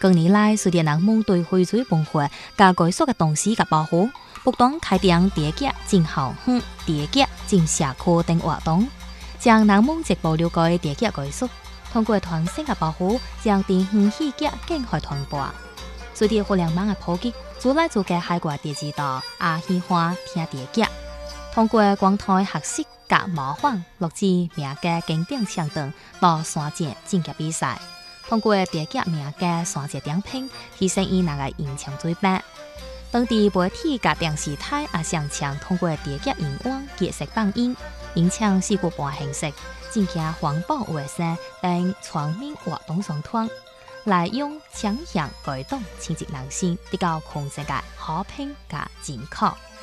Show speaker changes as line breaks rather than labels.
近年来，随着人们对翡翠文化甲艺术嘅东西嘅保护，不断开展地级、进校园、地级、进社区等活动，将人们直播了解地级艺术，通过传承嘅保护，将地方戏剧更快传播。随着互联网嘅普及，愈来愈多海外地知道也喜欢听地级，通过光台学习甲模仿录制名嘅经典唱段到山节竞技比赛。通过地级名嘅山节点评，提升伊人嘅演唱水平。当地媒体甲电视台也常常通过地级音乐结识放映，演唱四股半形式，进行环保卫生等全面活动宣传，来用强项改动亲近人心，得到空间嘅和平甲健康。